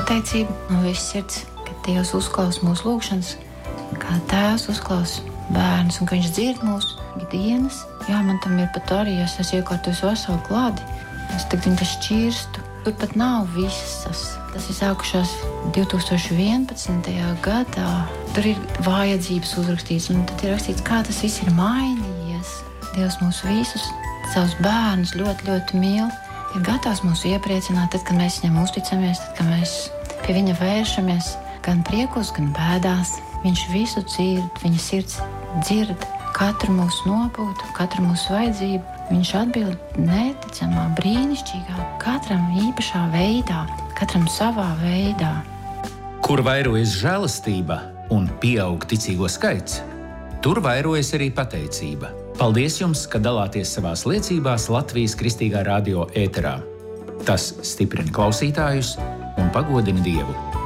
pateicība no visas sirds, ka Dievs uzklausa mūsu lūgšanas, kā Tēvs uzklausa bērnus un ka Viņš dzird mūsu ikdienas. Jā, man tam ir pat arī, ja es esmu iekārtojis veselu klādi, es tagad viņu šķirstu. Tur pat nav visas. Tas ir sākušās 2011. gadā. Tur ir vajadzības uzrakstīts, un tad ir rakstīts, kā tas viss ir mainījies. Dievs mūs visus, savus bērnus ļoti, ļoti mīl. Ir gatavs mūs iepriecināt, tad, kad mēs Viņam uzticamies, tad, kad mēs pie Viņa vēršamies, gan priekos, gan bēdās. Viņš visu dzird, Viņa sirds dzird katru mūsu nopūtu, katru mūsu vajadzību. Viņš atbild neticamā, brīnišķīgā, katram īpašā veidā, katram savā veidā. Kur vairojas žēlastība un pieaug ticīgo skaits, tur vairojas arī pateicība. Paldies jums, ka dalāties savās liecībās Latvijas Kristīgā radio ēterā. Tas stiprina klausītājus un pagodina Dievu.